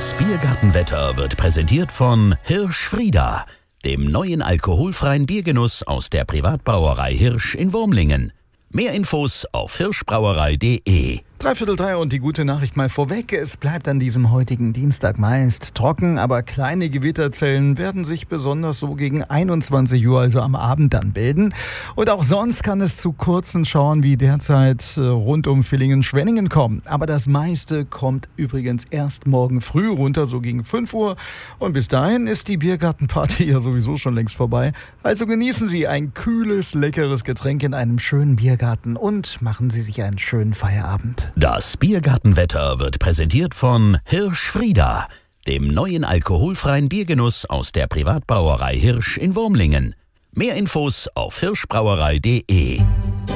Das Biergartenwetter wird präsentiert von Hirsch-Frieda, dem neuen alkoholfreien Biergenuss aus der Privatbrauerei Hirsch in Wurmlingen. Mehr Infos auf hirschbrauerei.de. 2:45 und die gute Nachricht mal vorweg. Es bleibt an diesem heutigen Dienstag meist trocken, aber kleine Gewitterzellen werden sich besonders so gegen 21 Uhr, also am Abend, dann bilden. Und auch sonst kann es zu kurzen Schauern wie derzeit rund um Villingen-Schwenningen kommen. Aber das meiste kommt übrigens erst morgen früh runter, so gegen 5 Uhr. Und bis dahin ist die Biergartenparty ja sowieso schon längst vorbei. Also genießen Sie ein kühles, leckeres Getränk in einem schönen Biergarten und machen Sie sich einen schönen Feierabend. Das Biergartenwetter wird präsentiert von Hirsch-Frieda, dem neuen alkoholfreien Biergenuss aus der Privatbrauerei Hirsch in Wurmlingen. Mehr Infos auf hirschbrauerei.de.